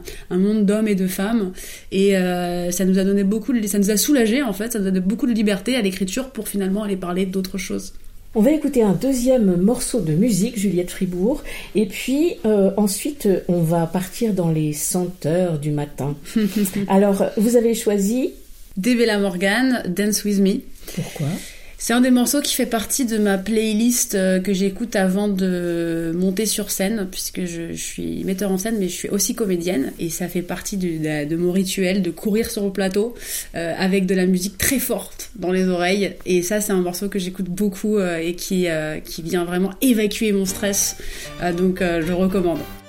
un monde d'hommes et de femmes, et ça nous a donné ça nous a soulagés en fait, ça nous a donné beaucoup de liberté à l'écriture pour finalement aller parler d'autres choses. On va écouter un deuxième morceau de musique, Juliette Fribourg, et puis ensuite on va partir dans les senteurs du matin. Alors, vous avez choisi Devella Morgan, Dance With Me. Pourquoi ? C'est un des morceaux qui fait partie de ma playlist que j'écoute avant de monter sur scène, puisque je suis metteur en scène, mais je suis aussi comédienne, et ça fait partie de mon rituel de courir sur le plateau avec de la musique très forte dans les oreilles. Et ça, c'est un morceau que j'écoute beaucoup et qui vient vraiment évacuer mon stress. Donc, je recommande.